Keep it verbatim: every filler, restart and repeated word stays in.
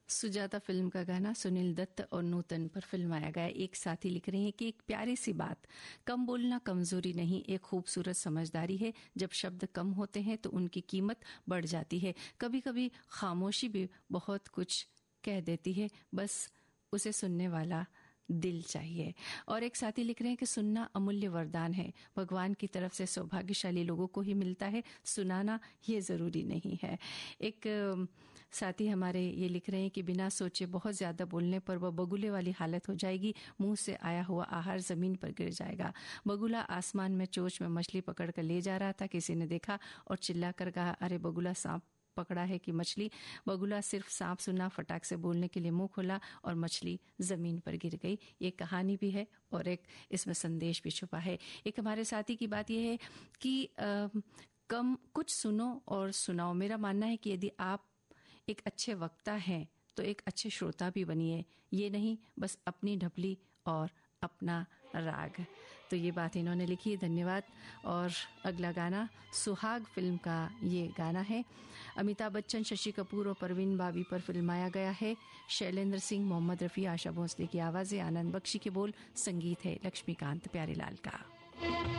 Sujata film का गाना सुनील दत्त और नूतन पर फिल्माया गया। एक साथी लिख रहे हैं कि एक प्यारी सी बात, कम बोलना कमजोरी नहीं, एक खूबसूरत समझदारी है। जब शब्द कम होते हैं तो उनकी कीमत बढ़ जाती है। कभी कभी खामोशी भी बहुत कुछ कह देती है, बस उसे सुनने वाला दिल चाहिए। और एक साथी लिख रहे हैं कि सुनना अमूल्य वरदान है, भगवान की तरफ से सौभाग्यशाली लोगों को ही मिलता है, सुनाना ये जरूरी नहीं है। एक साथी हमारे ये लिख रहे हैं कि बिना सोचे बहुत ज्यादा बोलने पर वह बगुले वाली हालत हो जाएगी, मुंह से आया हुआ आहार जमीन पर गिर जाएगा। बगुला आसमान में चोंच में मछली पकड़ कर ले जा रहा था, किसी ने देखा और चिल्लाकर कहा, अरे बगुला सांप पकड़ा है कि मछली। बगुला सिर्फ सांप सुना, फटाक से बोलने के लिए मुंह खोला और मछली जमीन पर गिर गई। ये कहानी भी है और एक इसमें संदेश भी छुपा है। एक हमारे साथी की बात यह है कि आ, कम कुछ सुनो और सुनाओ। मेरा मानना है कि यदि आप एक अच्छे वक्ता हैं तो एक अच्छे श्रोता भी बनिए, ये नहीं बस अपनी ढपली और अपना राग। तो ये बात इन्होंने लिखी, धन्यवाद। और अगला गाना सुहाग फिल्म का ये गाना है। अमिताभ बच्चन, शशि कपूर और परवीन बाबी पर फिल्माया गया है। शैलेंद्र सिंह, मोहम्मद रफ़ी, आशा भोसले की आवाज़ें, आनंद बख्शी के बोल, संगीत है लक्ष्मीकांत प्यारेलाल का।